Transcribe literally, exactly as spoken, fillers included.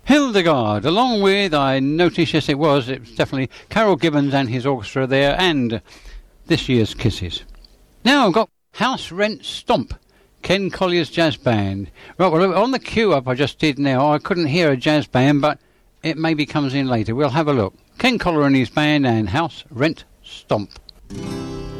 Hildegard, along with, I noticed, yes it was, it was definitely Carol Gibbons and his orchestra there, and this year's Kisses. Now I've got House Rent Stomp, Ken Collier's jazz band. Right, well, on the queue up I just did now, I couldn't hear a jazz band, but it maybe comes in later. We'll have a look. Ken Collier and his band and House Rent Stomp.